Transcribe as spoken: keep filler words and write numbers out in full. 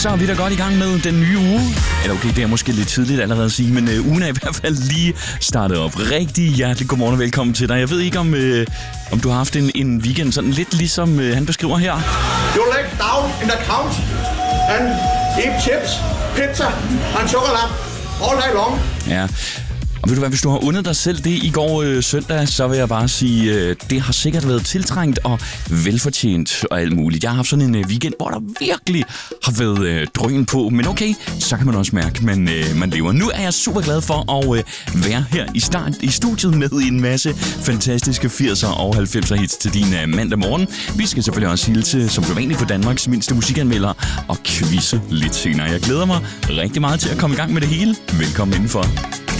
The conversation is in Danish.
så er vi da godt i gang med den nye uge. Eller okay, det er måske lidt tidligt allerede at sige, men øh, ugen er i hvert fald lige startet op. Rigtig hjertelig godmorgen og velkommen til dig. Jeg ved ikke, om, øh, om du har haft en, en weekend sådan lidt ligesom øh, han beskriver her. You lay down in the couch and eat chips, pizza and chocolate all day long. Ja. Og ved du hvad, hvis du har undet dig selv det i går øh, søndag, så vil jeg bare sige, øh, det har sikkert været tiltrængt og velfortjent og alt muligt. Jeg har haft sådan en øh, weekend, hvor der virkelig har været øh, drøn på. Men okay, så kan man også mærke, at man, øh, man lever. Nu er jeg super glad for at øh, være her i, start, i studiet med en masse fantastiske firser og halvfemser hits til din øh, mandag morgen. Vi skal selvfølgelig også hilse som sædvanligt på Danmarks mindste musikanmelder og quizze lidt senere. Jeg glæder mig rigtig meget til at komme i gang med det hele. Velkommen indenfor.